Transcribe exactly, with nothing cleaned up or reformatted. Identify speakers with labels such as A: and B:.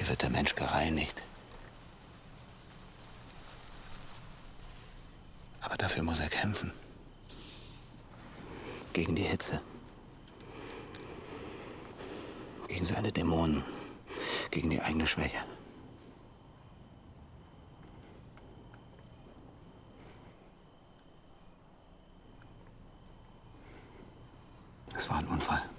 A: Hier wird der Mensch gereinigt. Aber dafür muss er kämpfen. Gegen die Hitze. Gegen seine Dämonen. Gegen die eigene Schwäche. Das war ein Unfall.